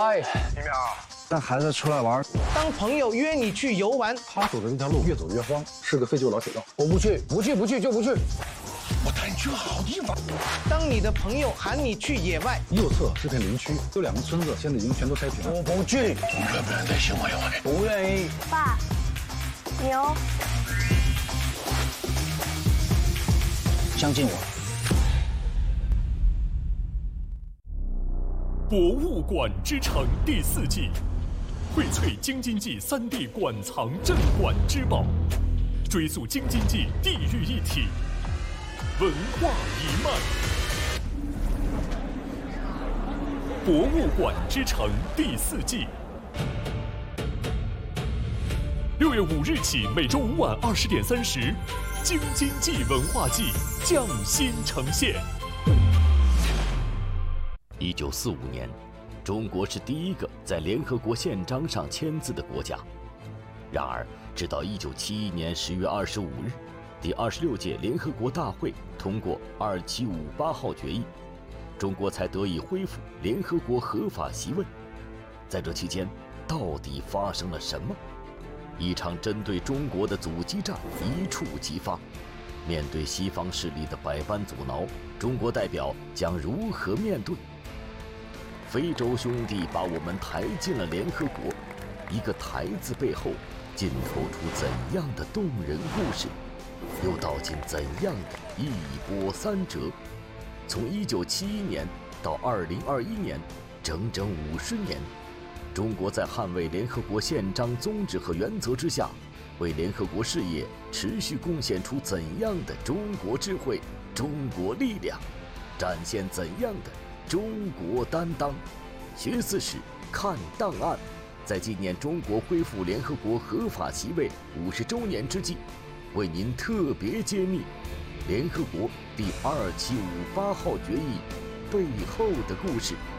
嗨， 一秒， 带孩子出来玩。 当朋友约你去游玩， 他走的那条路越走越荒，是个废旧老铁道。 我不去，不去就不去。 我带你去个好地方。 当你的朋友喊你去野外， 右侧是片林区，有2个村子，现在已经全都拆平了。 我不去。 你愿不愿意再请我一回？ 不愿意。 爸，牛。 相信我。 博物馆之城第4季，荟萃京津冀3D 馆藏镇馆之宝，追溯京津冀地域一体，文化一脉。博物馆之城第4季，6月5日起，每周5晚20点30，京津冀文化季匠心呈现。 1945年，中国是第一个在联合国宪章上签字的国家。然而，直到1971年10月25日，第26届联合国大会通过2758号决议，中国才得以恢复联合国合法席位。在这期间，到底发生了什么？一场针对中国的阻击战一触即发。面对西方势力的百般阻挠，中国代表将如何面对？非洲兄弟把我们抬进了联合国，一个台字背后浸透出怎样的动人故事，又道尽怎样的一波三折？从1971年到2021年，整整50年，中国在捍卫联合国宪章宗旨和原则之下，为联合国事业持续贡献出怎样的中国智慧、中国力量，展现怎样的中国担当？学4史看档案，在纪念中国恢复联合国合法席位50周年之际，为您特别揭秘联合国第2758号决议背后的故事。